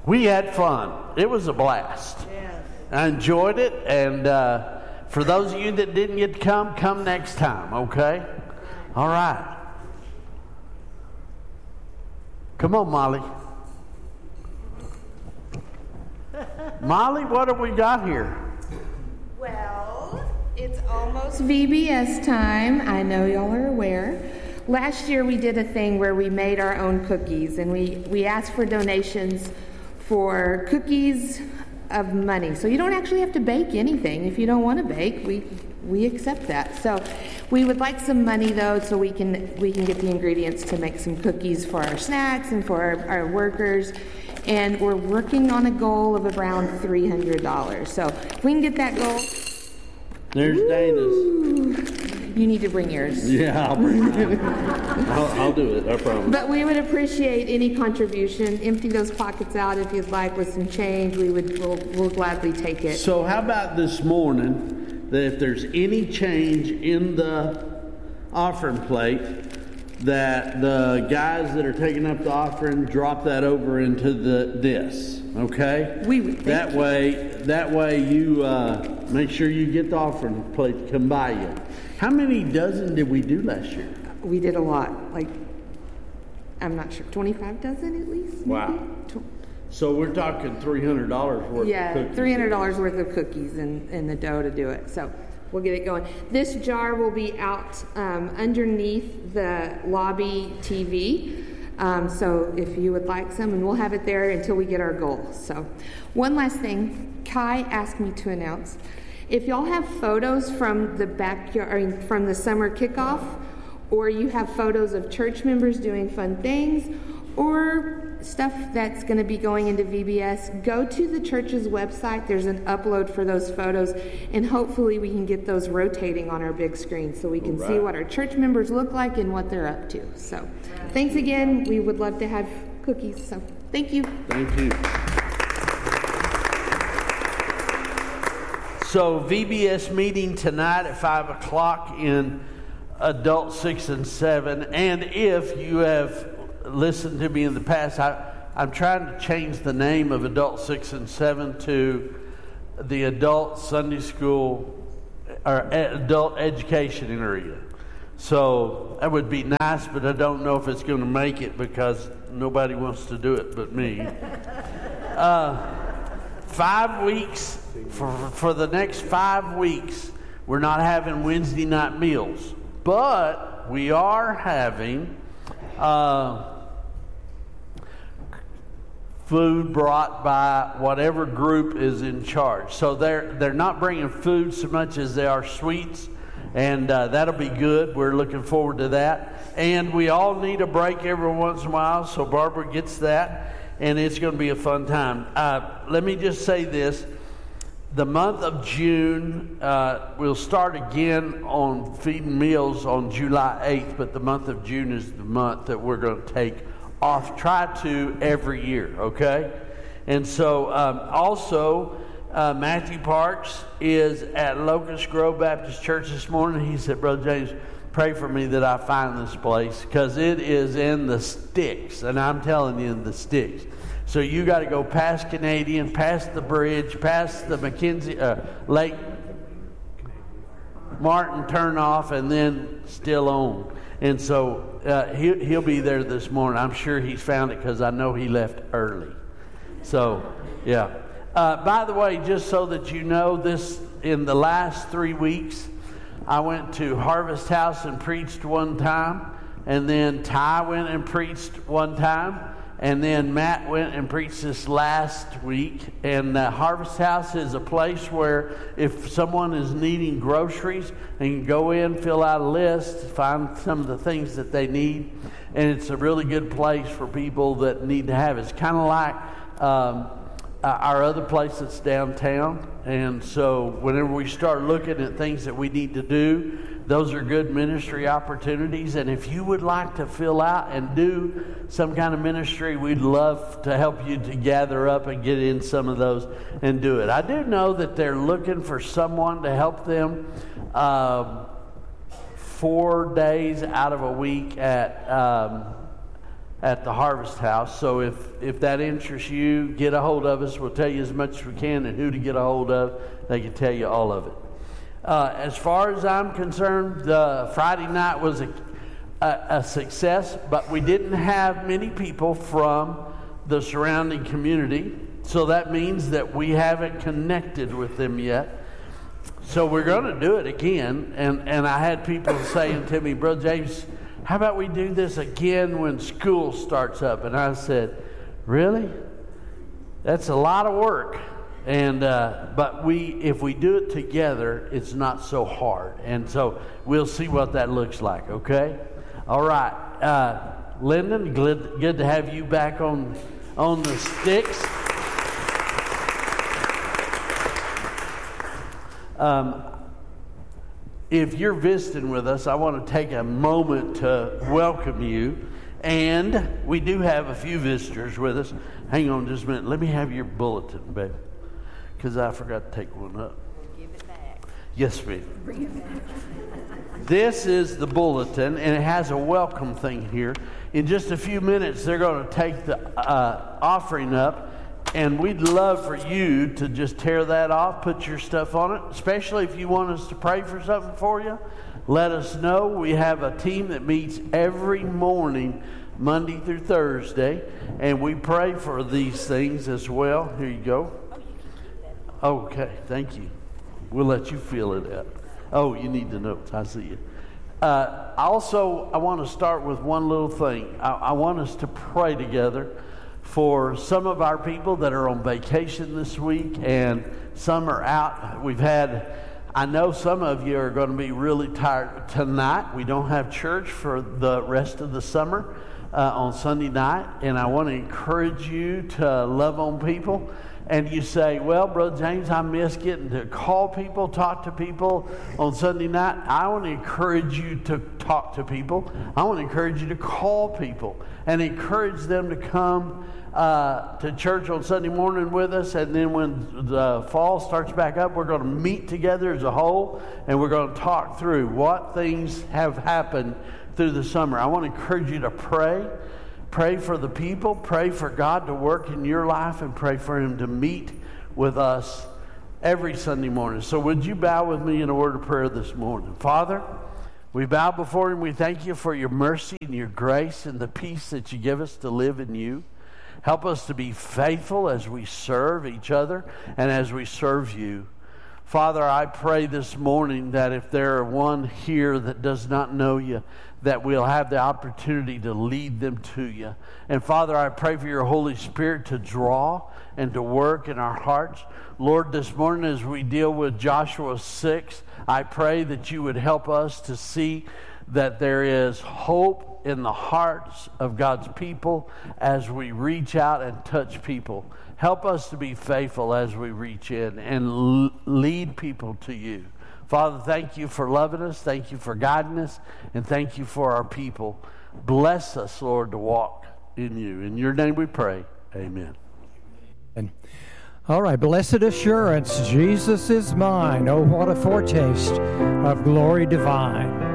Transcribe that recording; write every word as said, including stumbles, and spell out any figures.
we had fun. It was a blast. Yes. I enjoyed it, and uh, for those of you that didn't get to come, come next time, okay? All right. Come on, Molly. Molly, what have we got here? Well, it's almost V B S time. I know y'all are aware. Last year we did a thing where we made our own cookies, and we, we asked for donations for cookies of money. So you don't actually have to bake anything. If you don't want to bake, we we accept that. So we would like some money though, so we can we can get the ingredients to make some cookies for our snacks and for our, our workers. And we're working on a goal of around three hundred dollars. So if we can get that goal. There's Ooh, Dana's. You need to bring yours. Yeah, I'll bring mine. I'll, I'll do it, I promise. But we would appreciate any contribution. Empty those pockets out if you'd like with some change. We would we'll, we'll gladly take it. So how about this morning, that if there's any change in the offering plate, that the guys that are taking up the offering drop that over into the this, okay? We would. That you. way, that way you uh, make sure you get the offering plate to come by you. How many dozen did we do last year? We did a lot. Like, I'm not sure, twenty-five dozen at least? Maybe? Wow. Tw- So we're talking three hundred dollars worth yeah, of cookies. three hundred dollars worth of cookies and, and the dough to do it. So we'll get it going. This jar will be out um, underneath the lobby T V. Um, so if you would like some, and we'll have it there until we get our goal. So one last thing, Kai asked me to announce. If y'all have photos from the backyard, I mean, from the summer kickoff, or you have photos of church members doing fun things, or stuff that's going to be going into V B S, go to the church's website. There's an upload for those photos, and hopefully we can get those rotating on our big screen so we can right. see what our church members look like and what they're up to. So thanks again. We would love to have cookies. So thank you. Thank you. So V B S meeting tonight at five o'clock in adult six and seven. And if you have listened to me in the past, I, I'm trying to change the name of adult six and seven to the adult Sunday school or adult education area. So that would be nice, but I don't know if it's going to make it because nobody wants to do it but me. Uh, five weeks, for, for the next five weeks, we're not having Wednesday night meals, but we are having uh, food brought by whatever group is in charge. So they're they're not bringing food so much as they are sweets, and uh, that'll be good. We're looking forward to that. And we all need a break every once in a while, so Barbara gets that, and it's going to be a fun time. Uh, let me just say this. The month of June, uh, we'll start again on feeding meals on July eighth, but the month of June is the month that we're going to take off. Try to every year, okay? And so um, also, uh, Matthew Parks is at Locust Grove Baptist Church this morning. He said, Brother James, pray for me that I find this place because it is in the sticks, and I'm telling you, in the sticks. So you got to go past Canadian, past the bridge, past the McKenzie uh, Lake Martin turn off, and then still on. And so uh, he, he'll be there this morning. I'm sure he's found it because I know he left early. So, yeah. Uh, by the way, just so that you know, this in the last three weeks, I went to Harvest House and preached one time, and then Ty went and preached one time. And then Matt went and preached this last week. And the Harvest House is a place where if someone is needing groceries, they can go in, fill out a list, find some of the things that they need. And it's a really good place for people that need to have it. It's kind of like um, our other place that's downtown. And so whenever we start looking at things that we need to do, those are good ministry opportunities. And if you would like to fill out and do some kind of ministry, we'd love to help you to gather up and get in some of those and do it. I do know that they're looking for someone to help them um, four days out of a week at um, at the Harvest House. So if, if that interests you, get a hold of us. We'll tell you as much as we can and who to get a hold of. They can tell you all of it. Uh, as far as I'm concerned, the Friday night was a, a, a success, but we didn't have many people from the surrounding community. So that means that we haven't connected with them yet. So we're going to do it again. And, and I had people saying to me, Brother James, how about we do this again when school starts up? And I said, really? That's a lot of work. And uh, but we, if we do it together, it's not so hard. And so we'll see what that looks like, okay? All right. Uh, Lyndon, good, good to have you back on, on the sticks. Um, if you're visiting with us, I want to take a moment to welcome you. And we do have a few visitors with us. Hang on just a minute. Let me have your bulletin, baby, because I forgot to take one up. Give it back. Yes, ma'am. Bring it back. This is the bulletin, and it has a welcome thing here. In just a few minutes, they're going to take the uh, offering up. And we'd love for you to just tear that off, put your stuff on it, especially if you want us to pray for something for you. Let us know. We have a team that meets every morning, Monday through Thursday, and we pray for these things as well. Here you go. Okay, thank you. We'll let you fill it out. Oh, you need the notes. I see it. Uh, also, I want to start with one little thing. I, I want us to pray together for some of our people that are on vacation this week, and some are out. We've had, I know some of you are going to be really tired tonight. We don't have church for the rest of the summer uh, on Sunday night, and I want to encourage you to love on people. And you say, well, Brother James, I miss getting to call people, talk to people on Sunday night. I want to encourage you to talk to people. I want to encourage you to call people and encourage them to come uh, to church on Sunday morning with us. And then when the fall starts back up, we're going to meet together as a whole, and we're going to talk through what things have happened through the summer. I want to encourage you to pray. Pray for the people, pray for God to work in your life, and pray for Him to meet with us every Sunday morning. So would you bow with me in a word of prayer this morning? Father, we bow before Him. We thank You for Your mercy and Your grace and the peace that You give us to live in You. Help us to be faithful as we serve each other and as we serve You. Father, I pray this morning that if there are one here that does not know You, that we'll have the opportunity to lead them to You. And Father, I pray for Your Holy Spirit to draw and to work in our hearts. Lord, this morning as we deal with Joshua six, I pray that You would help us to see that there is hope in the hearts of God's people as we reach out and touch people. Help us to be faithful as we reach in and l- lead people to You. Father, thank You for loving us. Thank You for guiding us. And thank You for our people. Bless us, Lord, to walk in You. In Your name we pray. Amen. And, all right, blessed assurance, Jesus is mine. Oh, what a foretaste of glory divine.